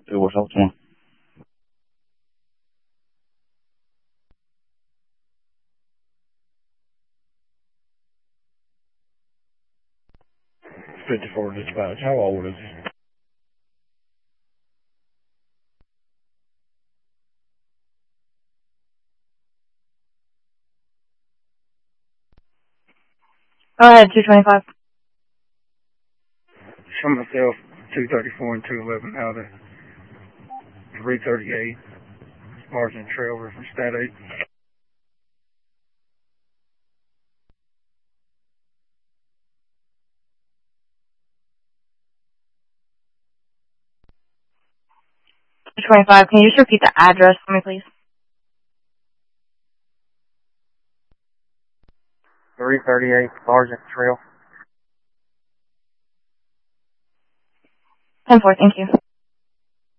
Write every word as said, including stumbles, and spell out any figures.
It was helped one. fifty-four dispatch. How old is he? Go ahead, two twenty-five. Show myself two thirty-four and two eleven out of three thirty-eight. Margin trailer from Stat eight. two twenty-five. Can you just repeat the address for me, please? three thirty-eight Sergeant Trail. ten four, thank you.